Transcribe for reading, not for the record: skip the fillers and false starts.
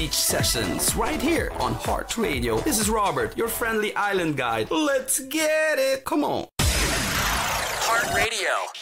beach sessions right here on Heart Radio. This is Robert, your friendly island guide. Let's get it. Come on. Heart Radio.